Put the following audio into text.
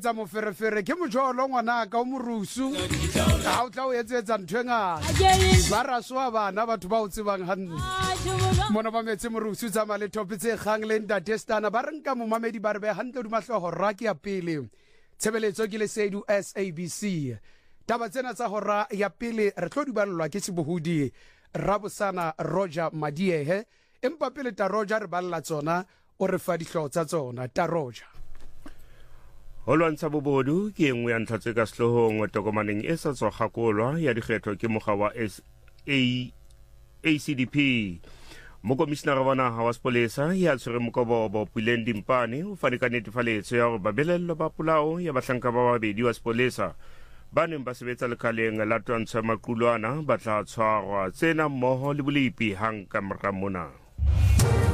Tsa mo ferefere ke mojolo ngwana ka o morusu ga o tla o etsetsa ntwenga ba raswa bana batho ba o tsebang hantle mona ba metse morusu tsa male topi tse gang le ntate stana ba re nka momamedi ba re be hantle dimahlo hora ke ya pele tshebeletso ke le sedu SABC taba tsena tsa hora ya pele re tlo di ballwa ke sebohudi Rabosana Roger Madiehe empa pele ta Roger re balla tsona o re fa dihlo tsa tsona ta Roger Holwantsha bobodu ke engwe ya ntlha tse ka sehlohong tokomaneng e sa tswa kgakolwa ya dikgetho ke mokga wa ACDP. Mokomishenara wa naha wa sepolesa ya tshwere Mokobobo Puleng Dimpane o fane ka netefaletso ya hore babelello ba polao ya bahlanka ba babedi wa sepolesa ba neng ba sebetsa lekaleng la twantsho ya maqulwana ba tla tshwarwa tsena mmoho le bolepi hang ka mora mona.